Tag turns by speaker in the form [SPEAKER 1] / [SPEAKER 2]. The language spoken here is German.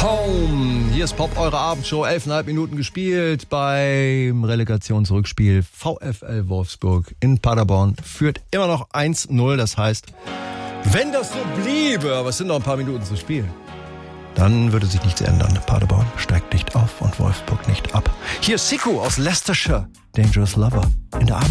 [SPEAKER 1] Home. Hier ist Pop, eure Abendshow. 11,5 Minuten gespielt beim Relegationsrückspiel. VfL Wolfsburg in Paderborn führt immer noch 1-0. Das heißt, wenn das so bliebe, aber es sind noch ein paar Minuten zu spielen, dann würde sich nichts ändern. Paderborn steigt nicht auf und Wolfsburg nicht ab. Hier ist Siku aus Leicestershire. Dangerous Lover in der Abend.